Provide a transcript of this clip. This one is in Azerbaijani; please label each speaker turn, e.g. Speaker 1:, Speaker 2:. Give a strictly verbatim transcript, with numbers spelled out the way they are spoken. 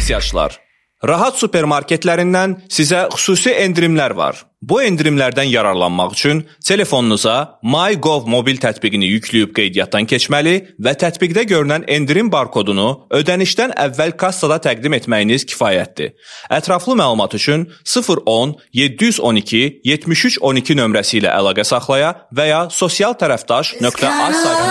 Speaker 1: Ehtiyaclar. Rahat supermarketlərindən sizə xüsusi endirimlər var. Bu endirimlərdən yararlanmaq üçün telefonunuza MyGov mobil tətbiqini yükləyib qeydiyyatdan keçməli və tətbiqdə görünən endirim barkodunu ödənişdən əvvəl kassada təqdim etməyiniz kifayətdir. Ətraflı məlumat üçün sıfır on yeddi yüz on iki yetmiş üç on iki nömrəsi ilə əlaqə saxlaya və ya sosial tərəfdaş nöqtə az saytına